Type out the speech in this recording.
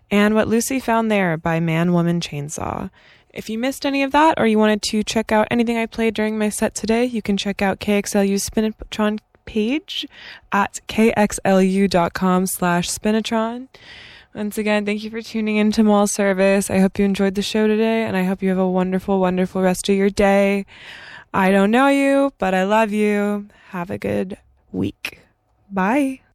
and What Lucy Found There by Man Woman Chainsaw. If you missed any of that, or you wanted to check out anything I played during my set today, you can check out KXLU's Spinatron page at kxlu.com/Spinatron. Once again, thank you for tuning in to Mall Service. I hope you enjoyed the show today, and I hope you have a wonderful, wonderful rest of your day. I don't know you, but I love you. Have a good week. Bye.